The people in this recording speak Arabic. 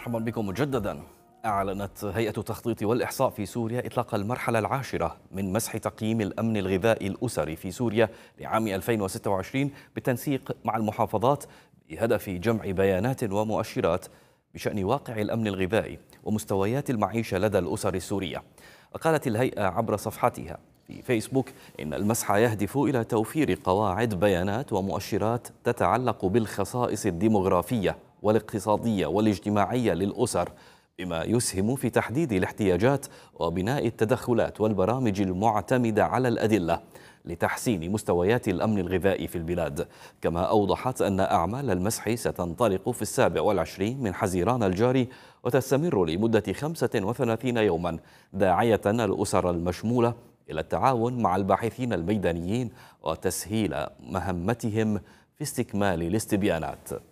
مرحبا بكم مجددا. أعلنت هيئة التخطيط والإحصاء في سوريا إطلاق المرحلة العاشرة من مسح تقييم الأمن الغذائي الأسري في سوريا لعام 2026 بالتنسيق مع المحافظات بهدف جمع بيانات ومؤشرات بشأن واقع الأمن الغذائي ومستويات المعيشة لدى الأسر السورية. وقالت الهيئة عبر صفحتها في فيسبوك إن المسح يهدف إلى توفير قواعد بيانات ومؤشرات تتعلق بالخصائص الديمغرافية والاقتصادية والاجتماعية للأسر، بما يسهم في تحديد الاحتياجات وبناء التدخلات والبرامج المعتمدة على الأدلة لتحسين مستويات الأمن الغذائي في البلاد. كما أوضحت أن أعمال المسح ستنطلق في 27 من حزيران الجاري وتستمر لمدة 35 يوما، داعية الأسر المشمولة إلى التعاون مع الباحثين الميدانيين وتسهيل مهمتهم في استكمال الاستبيانات.